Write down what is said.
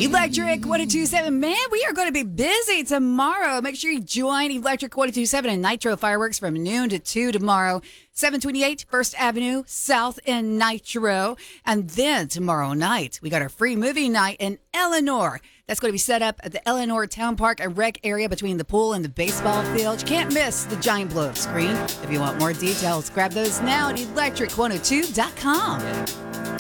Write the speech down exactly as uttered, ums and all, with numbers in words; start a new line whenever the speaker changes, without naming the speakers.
Electric ten twenty-seven. Man, we are going to be busy tomorrow. Make sure you join Electric ten twenty-seven and Nitro Fireworks from noon to two tomorrow. seven twenty-eight First Avenue South in Nitro. And then tomorrow night, we got our free movie night in Eleanor. That's going to be set up at the Eleanor Town Park and Rec area between the pool and the baseball field. You can't miss the giant blow-up screen. If you want more details, grab those now at electric one oh two dot com.